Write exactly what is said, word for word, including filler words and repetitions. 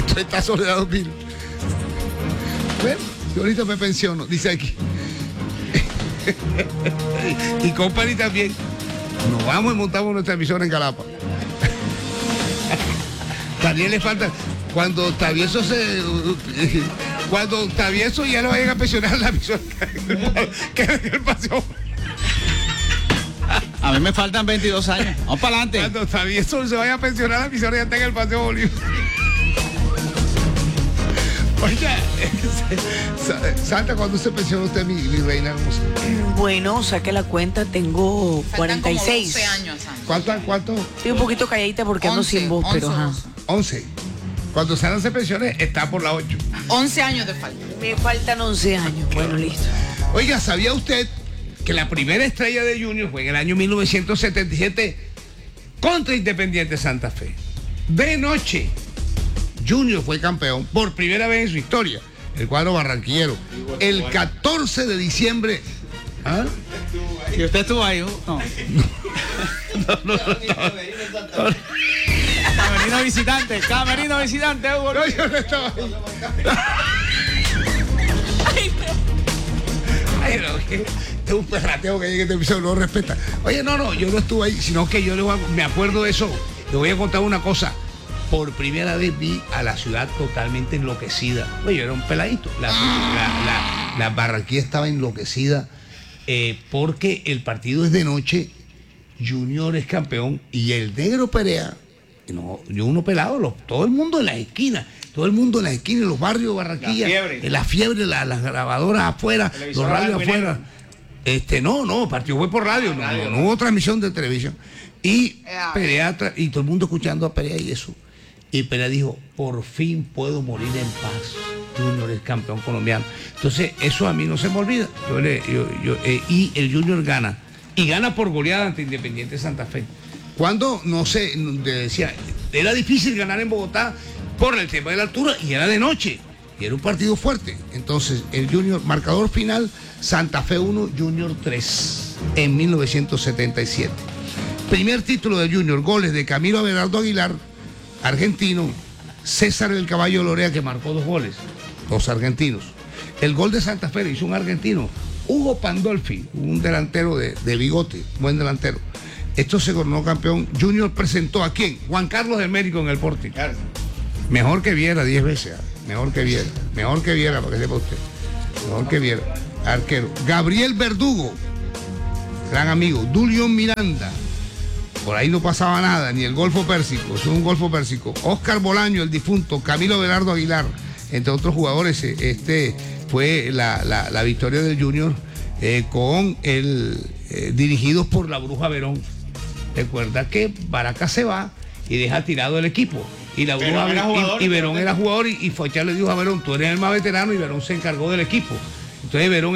Está Soledad dos mil. Bueno, yo ahorita me pensiono, dice aquí. Y Company también. Nos vamos y montamos nuestra emisora en Galapa. También le falta, cuando Tavieso se... Cuando Tavieso ya lo vayan a pensionar la emisora que en el paseo. A mí me faltan veintidós años. Vamos para adelante. Cuando Tavieso se vaya a pensionar la emisora ya está en el paseo Bolívar. Oiga, Santa, ¿cuándo se pensionó usted, mi, mi reina hermosa? Bueno, saque la cuenta, tengo cuarenta y seis. doce años, Santa. ¿Cuánto? ¿Cuánto? Estoy un poquito calladita porque ando once, sin voz, once, pero ajá. once. Cuando Santa se pensione, está por la ocho. once años de falta. Me faltan once años. Bueno, listo. Oiga, ¿sabía usted que la primera estrella de Junior fue en el año mil novecientos setenta y siete contra Independiente Santa Fe? De noche, Junior fue campeón por primera vez en su historia, el cuadro barranquillero, el catorce de diciembre. ¿Ah? ¿Y usted estuvo ahí? No. No, no, no, no. Camerino visitante, camerino visitante, Hugo. No, yo no estaba ahí. Ay, no, que este es un perrateo que llega este episodio, no respeta. Oye, no, no, yo no estuve ahí, sino que yo le voy a- me acuerdo de eso. Le voy a contar una cosa. Por primera vez vi a la ciudad totalmente enloquecida. Oye, yo era un peladito. La, la, la, la Barranquilla estaba enloquecida eh, porque el partido es de noche, Junior es campeón y el negro Perea, no, yo uno pelado, lo- todo el mundo en las esquinas, todo el mundo en las esquinas, en los barrios de Barranquilla, La fiebre. en la fiebre, la- las grabadoras afuera, Televisor los radios blanco y afuera. negro. Este, no, no, el partido fue por radio, no, no, no hubo transmisión de televisión. Y Ya. Perea, tra- y todo el mundo escuchando a Perea y eso. Y Perea dijo, por fin puedo morir en paz. Junior es campeón colombiano. Entonces, eso a mí no se me olvida. Yo le- yo- yo, eh, y el Junior gana. Y gana por goleada ante Independiente Santa Fe. Cuando, no sé, te decía, era difícil ganar en Bogotá por el tema de la altura y era de noche. Y era un partido fuerte. Entonces, el Junior, marcador final, Santa Fe uno, Junior tres, en mil novecientos setenta y siete. Primer título de Junior, goles de Camilo Abelardo Aguilar, argentino, César del Caballo Lorea, que marcó dos goles, dos argentinos. El gol de Santa Fe lo hizo un argentino, Hugo Pandolfi, un delantero de, de bigote, buen delantero. Esto se coronó campeón. Junior presentó a quién? Juan Carlos del Mérico en el Porti. Mejor que Viera diez veces, ah, mejor que Viera, mejor que Viera, para que sepa usted. Mejor que Viera, arquero. Gabriel Verdugo, gran amigo. Dulion Miranda, por ahí no pasaba nada, ni el Golfo Pérsico, es un Golfo Pérsico. Oscar Bolaño, el difunto, Camilo Belardo Aguilar, entre otros jugadores. eh, Este fue la, la- la victoria del Junior eh, con el eh, dirigidos por la Bruja Verón. Recuerda que Baracas se va y deja tirado el equipo. Y la Bruja Verón era Verón- y- jugador, y, Verón era jugador y, y Fochar le dijo a Verón, tú eres el más veterano, y Verón se encargó del equipo. Entonces Verón